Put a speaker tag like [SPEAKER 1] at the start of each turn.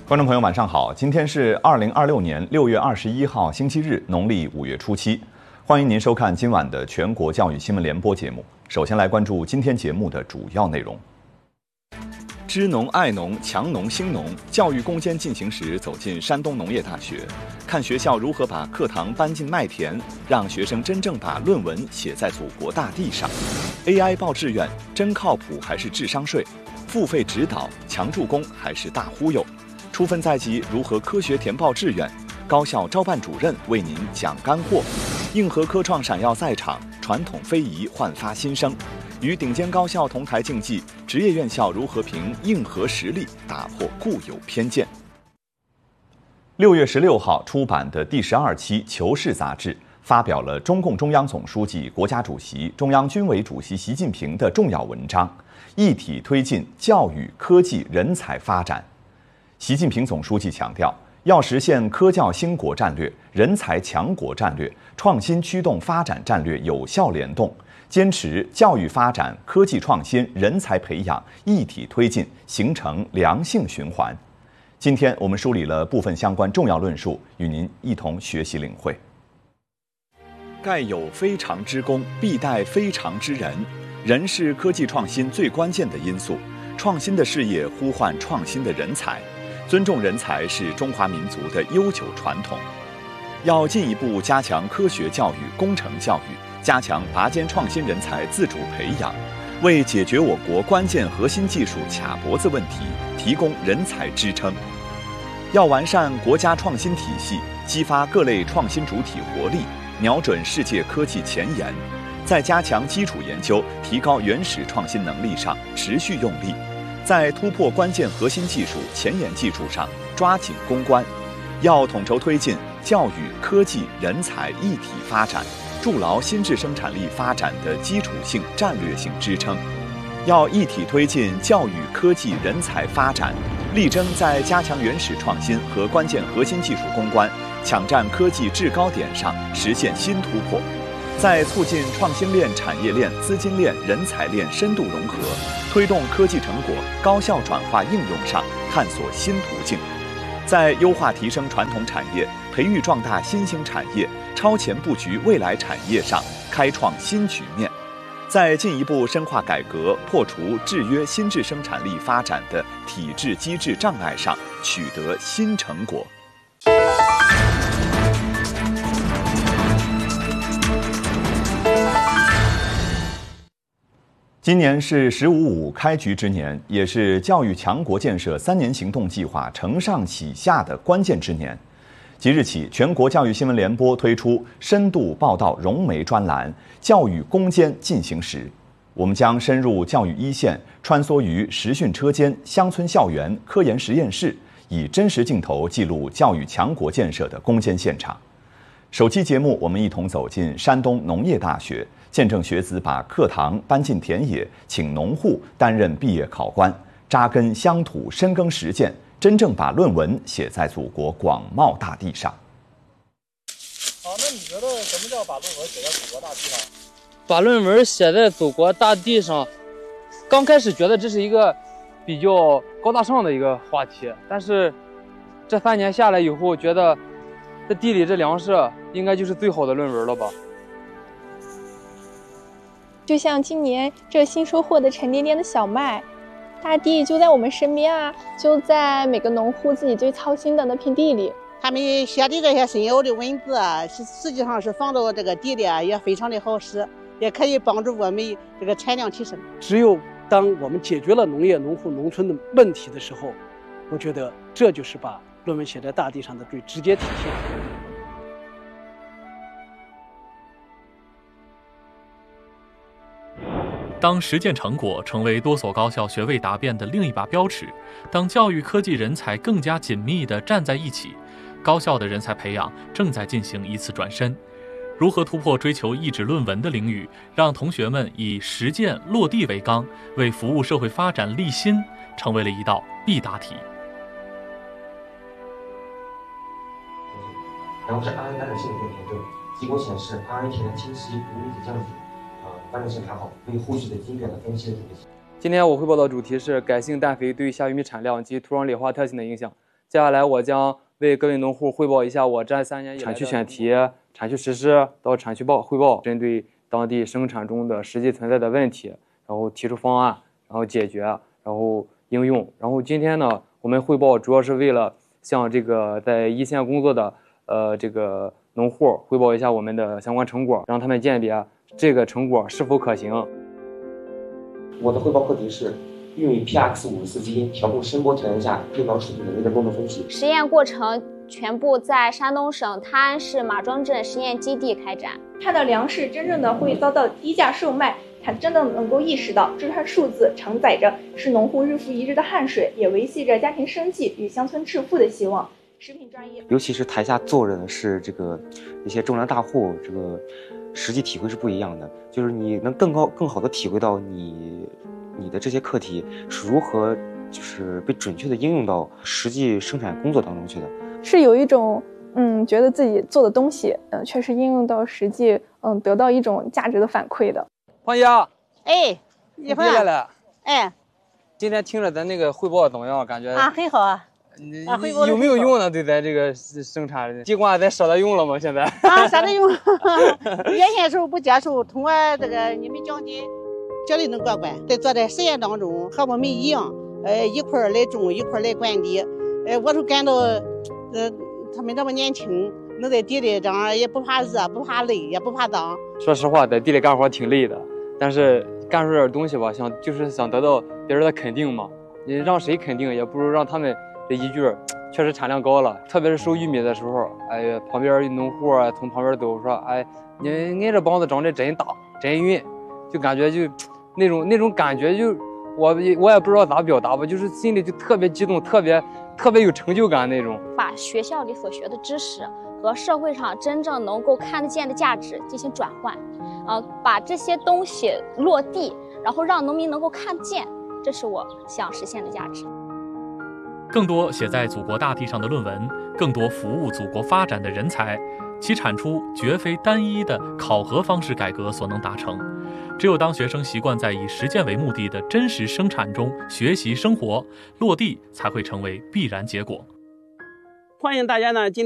[SPEAKER 1] 观众朋友，晚上好！今天是2026年6月21号，星期日，农历5月初7。欢迎您收看今晚的全国教育新闻联播节目。首先来关注今天节目的主要内容。知农爱农，强农兴农，教育攻坚进行时走进山东农业大学，看学校如何把课堂搬进麦田，让学生真正把论文写在祖国大地上。AI 报志愿，真靠谱还是智商税？付费指导，强助攻还是大忽悠？出分在即，如何科学填报志愿？高校招办主任为您讲干货。硬核科创闪耀赛场，传统非遗焕发新生。与顶尖高校同台竞技，职业院校如何凭硬核实力打破固有偏见？6月16号出版的第12期《求是》杂志发表了中共中央总书记、国家主席、中央军委主席习近平的重要文章，一体推进教育、科技、人才发展。习近平总书记强调，要实现科教兴国战略、人才强国战略、创新驱动发展战略有效联动，坚持教育发展、科技创新、人才培养一体推进，形成良性循环。今天我们梳理了部分相关重要论述，与您一同学习领会。盖有非常之功，必待非常之人。人是科技创新最关键的因素，创新的事业呼唤创新的人才。尊重人才是中华民族的悠久传统，要进一步加强科学教育、工程教育，加强拔尖创新人才自主培养，为解决我国关键核心技术卡脖子问题提供人才支撑。要完善国家创新体系，激发各类创新主体活力，瞄准世界科技前沿，在加强基础研究、提高原始创新能力上持续用力。在突破关键核心技术、前沿技术上抓紧攻关，要统筹推进教育、科技、人才一体发展，筑牢新质生产力发展的基础性、战略性支撑。要一体推进教育、科技、人才发展，力争在加强原始创新和关键核心技术攻关、抢占科技制高点上实现新突破。在促进创新链、产业链、资金链、人才链深度融合，推动科技成果高效转化应用上探索新途径，在优化提升传统产业、培育壮大新兴产业、超前布局未来产业上开创新局面，在进一步深化改革、破除制约新质生产力发展的体制机制障碍上取得新成果。今年是“15+5”开局之年，也是教育强国建设3年行动计划承上启下的关键之年。即日起，全国教育新闻联播推出深度报道融媒专栏《教育攻坚进行时》，我们将深入教育一线，穿梭于实训车间、乡村校园、科研实验室，以真实镜头记录教育强国建设的攻坚现场。首期节目，我们一同走进山东农业大学，见证学子把课堂搬进田野，请农户担任毕业考官，扎根乡土，深耕实践，真正把论文写在祖国广袤大地上。
[SPEAKER 2] 好，那你觉得什么叫把论文写在祖国大地上？
[SPEAKER 3] 把论文写在祖国大地上，刚开始觉得这是一个比较高大上的一个话题，但是这3年下来以后，觉得这地里这粮食应该就是最好的论文了吧。
[SPEAKER 4] 就像今年这新收获的沉甸甸的小麦，大地就在我们身边啊，就在每个农户自己最操心的那片地里。
[SPEAKER 5] 他们写的这些深奥的文字啊，实际上是放到这个地里啊，也非常的好使，也可以帮助我们这个产量提升。
[SPEAKER 2] 只有当我们解决了农业、农户、农村的问题的时候，我觉得这就是把论文写在大地上的最直接体现。
[SPEAKER 6] 当实践成果成为多所高校学位答辩的另一把标尺，当教育科技人才更加紧密地站在一起，高校的人才培养正在进行一次转身。如何突破追求一纸论文的领域，让同学们以实践落地为纲，为服务社会发展立心，成为了一道必答题。
[SPEAKER 7] 然后是RNA的性别偏重，结果显示 RNA 体的清晰、无离子降低，完整性良好，为后续的基因的分析的准备。
[SPEAKER 3] 今天我汇报的主题是改性氮肥对下玉米产量及土壤劣化特性的影响。 接下来我将为各位农户汇报一下我这3年以来产区选题、产区实施到产区汇报，针对当地生产中的实际存在的问题，然后提出方案，然后解决，然后应用。然后今天呢，我们汇报主要是为了向这个在一线工作的这个农户汇报一下我们的相关成果，让他们鉴别这个成果是否可行。
[SPEAKER 7] 我的汇报课题是运用 PX54基因调控声波条件下疫苗处理能力的功能分析。
[SPEAKER 8] 实验过程全部在山东省泰安市马庄镇实验基地开展。
[SPEAKER 9] 它的粮食真正的会遭到低价售卖，它真的能够意识到这串数字承载着是农户日复一日的汗水，也维系着家庭生计与乡村致富的希望。食品专业，
[SPEAKER 10] 尤其是台下坐着的是这个一些中粮大户，这个实际体会是不一样的，就是你能更好的体会到你的这些课题是如何就是被准确的应用到实际生产工作当中去的，
[SPEAKER 4] 是有一种觉得自己做的东西确实应用到实际得到一种价值的反馈的。
[SPEAKER 3] 黄爷，
[SPEAKER 5] 哎，一会儿
[SPEAKER 3] 了，
[SPEAKER 5] 哎，
[SPEAKER 3] 今天听着咱那个汇报怎么样？感觉
[SPEAKER 5] 啊很好啊。
[SPEAKER 3] 有没有用呢？对咱这个生产，尽管咱舍得用了吗？现在
[SPEAKER 5] 啊，舍得用。原先时候不接受，通过这个你们讲的能过关，在做在实验当中和我们一样，一块儿来种，一块儿来管理。我就感到，他们这么年轻，能在地里这样也不怕热，不怕累，也不怕脏。
[SPEAKER 3] 说实话，在地里干活挺累的，但是干出点东西吧，就是想得到别人的肯定嘛。你让谁肯定，也不如让他们这一句确实产量高了。特别是收玉米的时候，哎呀，旁边农户啊从旁边走说，哎，你这帮子长得真大真匀，就感觉就那种感觉就我也不知道咋表达吧，就是心里就特别激动，特别有成就感那种。
[SPEAKER 8] 把学校里所学的知识和社会上真正能够看得见的价值进行转换，把这些东西落地，然后让农民能够看见，这是我想实现的价值。
[SPEAKER 6] 更多写在祖国大地上的论文，更多服务祖国发展的人才，其产出绝非单一的考核方式改革所能达成。只有当学生习惯在以实践为目的的真实生产中学习生活，落地才会成为必然结果。
[SPEAKER 2] 欢迎大家呢，今天